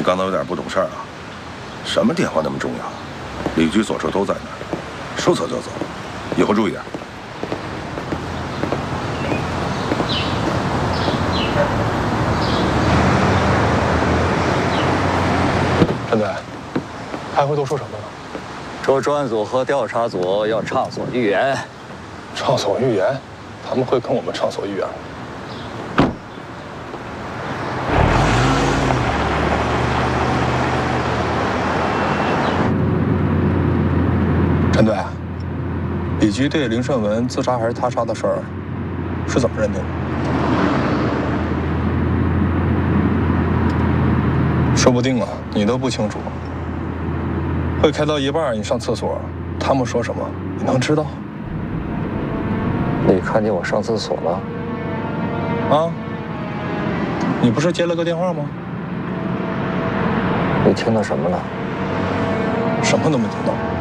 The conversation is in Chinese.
你刚才有点不懂事儿啊！什么电话那么重要？李局所说都在那儿，说走就走，以后注意点。 陈队，开会都说什么了？ 说专案组和调查组要畅所欲言。 畅所欲言？他们会跟我们畅所欲言？陈队，李局对林顺文自杀还是他杀的事儿是怎么认定的？说不定啊，你都不清楚。会开到一半，你上厕所，他们说什么，你能知道？ 你看见我上厕所了？ 啊？你不是接了个电话吗？ 你听到什么了？ 什么都没听到。